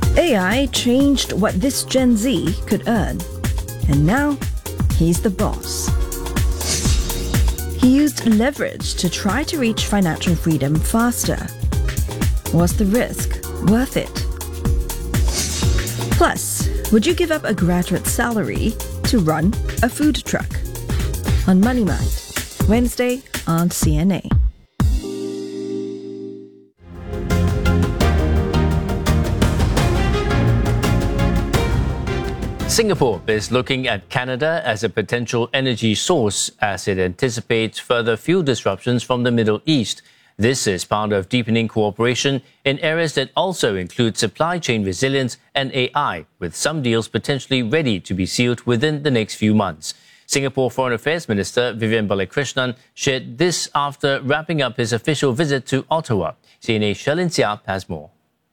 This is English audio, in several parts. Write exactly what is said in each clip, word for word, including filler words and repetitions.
A I changed what this Gen Z could earn, and now he's the boss. He used leverage to try to reach financial freedom faster. Was the risk worth it? Plus, would you give up a graduate salary to run a food truck? On Money Mind, Wednesday on C N A. Singapore is looking at Canada as a potential energy source as it anticipates further fuel disruptions from the Middle East. This is part of deepening cooperation in areas that also include supply chain resilience and A I, with some deals potentially ready to be sealed within the next few months. Singapore Foreign Affairs Minister Vivian Balakrishnan shared this after wrapping up his official visit to Ottawa. C N A's Sherlyn Siap has more.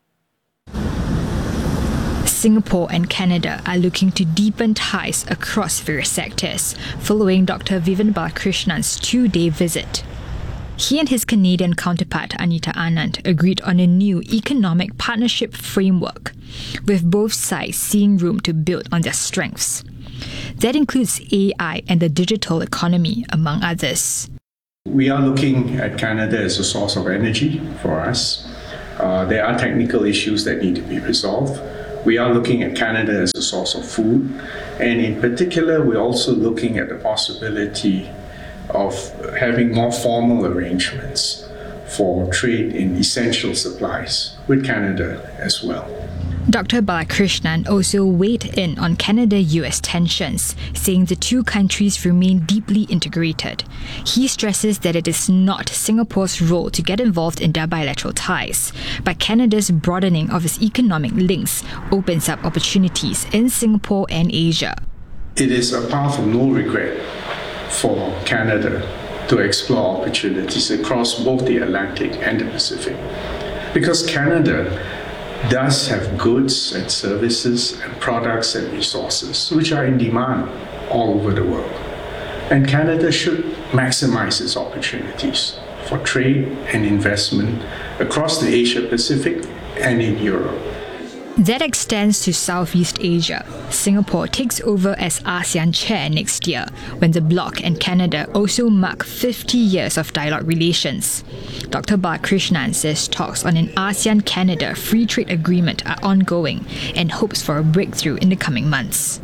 Singapore and Canada are looking to deepen ties across various sectors, following Doctor Vivian Balakrishnan's two-day visit. He and his Canadian counterpart Anita Anand agreed on a new economic partnership framework, with both sides seeing room to build on their strengths. That includes A I and the digital economy, among others. We are looking at Canada as a source of energy for us. Uh, there are technical issues that need to be resolved. We are looking at Canada as a source of food, and in particular, we're also looking at the possibility of having more formal arrangements for trade in essential supplies with Canada as well. Doctor Balakrishnan also weighed in on Canada-U S tensions, saying the two countries remain deeply integrated. He stresses that it is not Singapore's role to get involved in their bilateral ties, but Canada's broadening of its economic links opens up opportunities in Singapore and Asia. It is a path of no regret for Canada to explore opportunities across both the Atlantic and the Pacific, because Canada does have goods and services and products and resources which are in demand all over the world. And Canada should maximize its opportunities for trade and investment across the Asia-Pacific and in Europe. That extends to Southeast Asia. Singapore takes over as ASEAN chair next year, when the bloc and Canada also mark fifty years of dialogue relations. Doctor Balakrishnan says talks on an ASEAN-Canada free trade agreement are ongoing and hopes for a breakthrough in the coming months.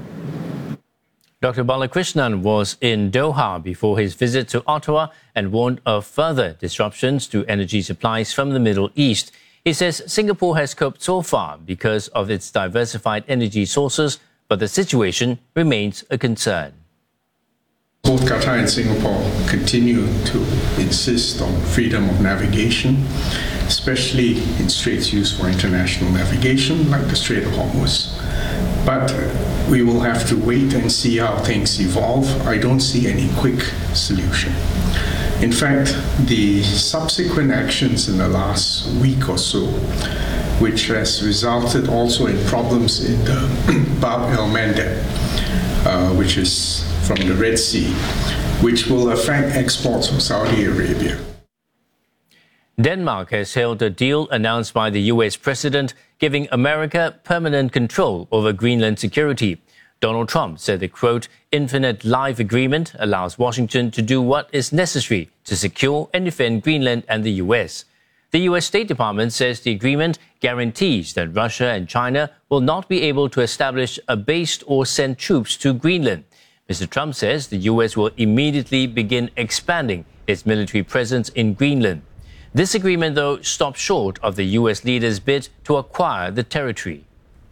Doctor Balakrishnan was in Doha before his visit to Ottawa and warned of further disruptions to energy supplies from the Middle East. He says Singapore has coped so far because of its diversified energy sources, but the situation remains a concern. Both Qatar and Singapore continue to insist on freedom of navigation, especially in straits used for international navigation, like the Strait of Hormuz. But we will have to wait and see how things evolve. I don't see any quick solution. In fact, the subsequent actions in the last week or so, which has resulted also in problems in the Bab el-Mandeb, uh, which is from the Red Sea, which will affect exports from Saudi Arabia. Denmark has hailed a deal announced by the U S president giving America permanent control over Greenland security. Donald Trump said the, quote, infinite life agreement allows Washington to do what is necessary to secure and defend Greenland and the U S. The U S State Department says the agreement guarantees that Russia and China will not be able to establish a base or send troops to Greenland. Mister Trump says the U S will immediately begin expanding its military presence in Greenland. This agreement, though, stopped short of the U S leader's bid to acquire the territory.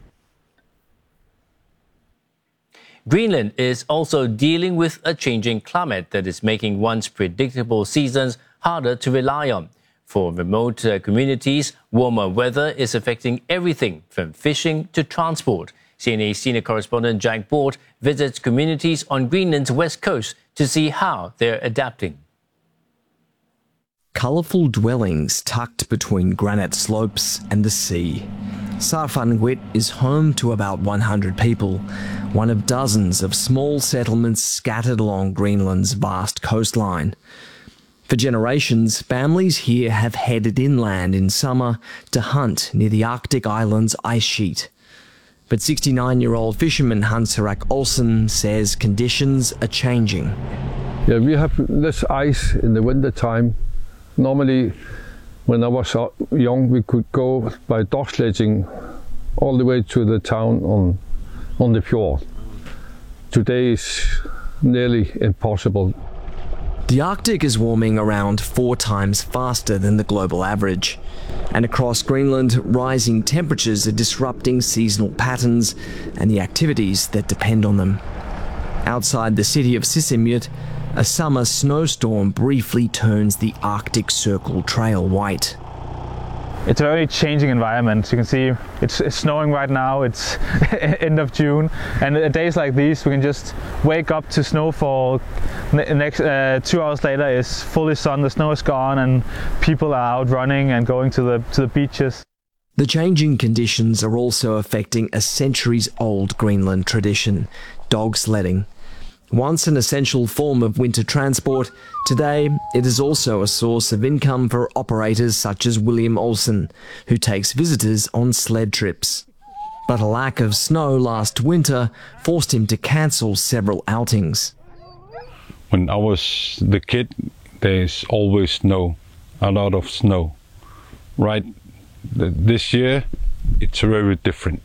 Greenland is also dealing with a changing climate that is making once predictable seasons harder to rely on. For remote uh, communities, warmer weather is affecting everything from fishing to transport. C N A senior correspondent Jack Bort visits communities on Greenland's west coast to see how they're adapting. Colourful dwellings tucked between granite slopes and the sea. Sarfannguit is home to about one hundred people, one of dozens of small settlements scattered along Greenland's vast coastline. For generations, families here have headed inland in summer to hunt near the Arctic island's ice sheet. But sixty-nine-year-old fisherman Hans-Henrik Olsen says conditions are changing. Yeah, we have less ice in the winter time. Normally, when I was young, we could go by dog sledging all the way to the town on, on the fjord. Today is nearly impossible. The Arctic is warming around four times faster than the global average. And across Greenland, rising temperatures are disrupting seasonal patterns and the activities that depend on them. Outside the city of Sisimiut, a summer snowstorm briefly turns the Arctic Circle Trail white. It's a very changing environment. You can see it's, it's snowing right now, it's end of June, and days like these we can just wake up to snowfall. Next uh, two hours later is fully sun, the snow is gone, and people are out running and going to the, to the beaches. The changing conditions are also affecting a centuries-old Greenland tradition, dog sledding. Once an essential form of winter transport, today it is also a source of income for operators such as William Olsen, who takes visitors on sled trips. But a lack of snow last winter forced him to cancel several outings. When I was the kid, there's always snow, a lot of snow. Right, this year it's very different.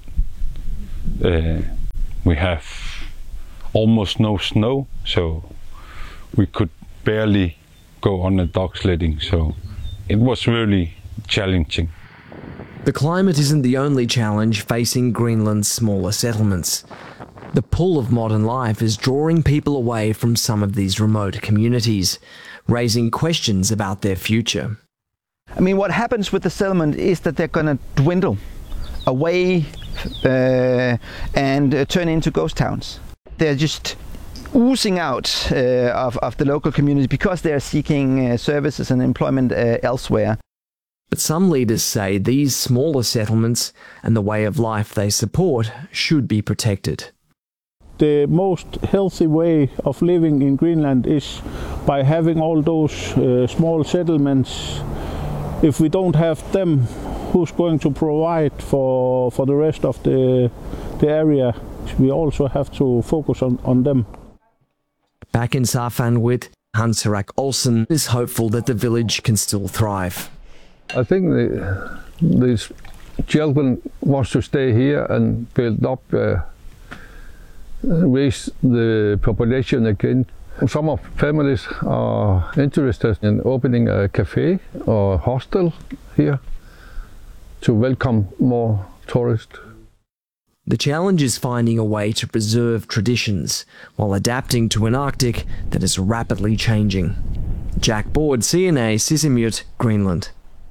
Uh, we have almost no snow, so we could barely go on a dog sledding, so it was really challenging. The climate isn't the only challenge facing Greenland's smaller settlements. The pull of modern life is drawing people away from some of these remote communities, raising questions about their future. I mean, what happens with the settlement is that they're going to dwindle away uh, and uh, turn into ghost towns. They're just oozing out uh, of, of the local community because they're seeking uh, services and employment uh, elsewhere. But some leaders say these smaller settlements and the way of life they support should be protected. The most healthy way of living in Greenland is by having all those uh, small settlements. If we don't have them, who's going to provide for, for the rest of the, the area? We also have to focus on, on them. Back in Sarfanwit, Hans-Henrik Olsen is hopeful that the village can still thrive. I think the, these children want to stay here and build up, uh, raise the population again. Some of families are interested in opening a cafe or hostel here to welcome more tourists. The challenge is finding a way to preserve traditions while adapting to an Arctic that is rapidly changing. Jack Board, C N A, Sisimiut, Greenland.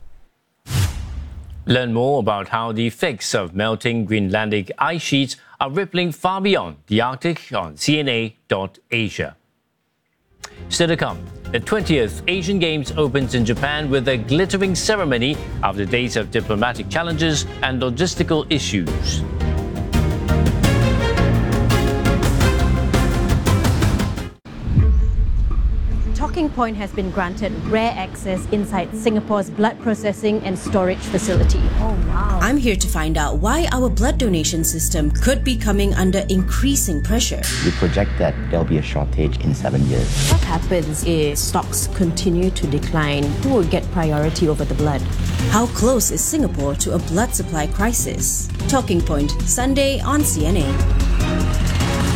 Learn more about how the effects of melting Greenlandic ice sheets are rippling far beyond the Arctic on C N A dot Asia. Still to come, the twentieth Asian Games opens in Japan with a glittering ceremony after days of diplomatic challenges and logistical issues. Talking Point has been granted rare access inside Singapore's blood processing and storage facility. Oh wow. I'm here to find out why our blood donation system could be coming under increasing pressure. We project that there'll be a shortage in seven years. What happens if stocks continue to decline? Who will get priority over the blood? How close is Singapore to a blood supply crisis? Talking Point, Sunday on C N A.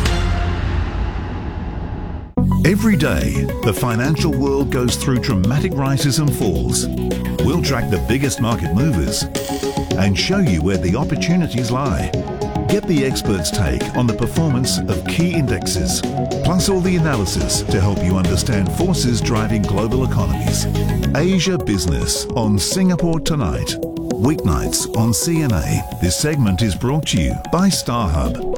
Every day, the financial world goes through dramatic rises and falls. We'll track the biggest market movers and show you where the opportunities lie. Get the experts' take on the performance of key indexes, plus all the analysis to help you understand forces driving global economies. Asia Business on Singapore Tonight. Weeknights on C N A. This segment is brought to you by StarHub.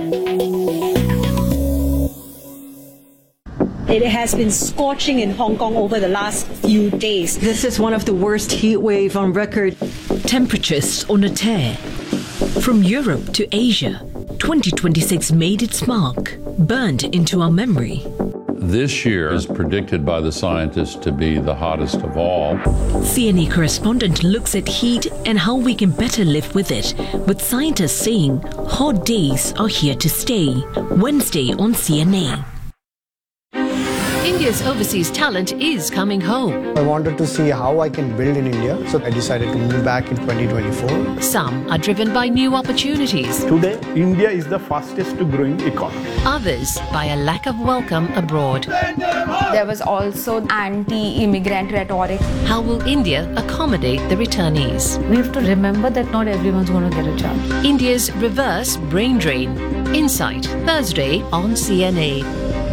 It has been scorching in Hong Kong over the last few days. This is one of the worst heat waves on record. Temperatures on a tear. From Europe to Asia, twenty twenty-six made its mark, burned into our memory. this year is predicted by the scientists to be the hottest of all. C N A correspondent looks at heat and how we can better live with it, with scientists saying hot days are here to stay. Wednesday on C N A. India's overseas talent is coming home. I wanted to see how I can build in India, so I decided to move back in twenty twenty-four. Some are driven by new opportunities. Today, India is the fastest growing economy. Others by a lack of welcome abroad. There was also anti-immigrant rhetoric. How will India accommodate the returnees? We have to remember that not everyone's going to get a job. India's reverse brain drain. Insight, Thursday on C N A.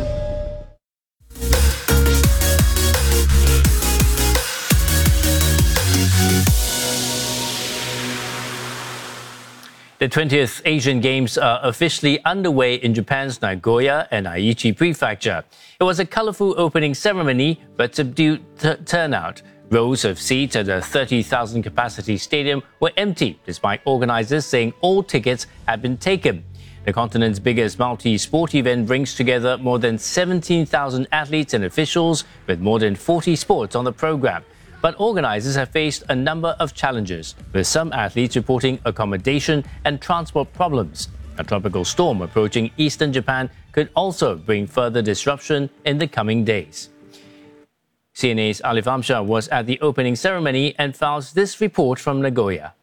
The twentieth Asian Games are officially underway in Japan's Nagoya and Aichi Prefecture. It was a colourful opening ceremony, but subdued t- turnout. Rows of seats at the thirty thousand capacity stadium were empty, despite organisers saying all tickets had been taken. The continent's biggest multi-sport event brings together more than seventeen thousand athletes and officials with more than forty sports on the programme. But organisers have faced a number of challenges, with some athletes reporting accommodation and transport problems. A tropical storm approaching eastern Japan could also bring further disruption in the coming days. C N A's Alif Amshar was at the opening ceremony and files this report from Nagoya.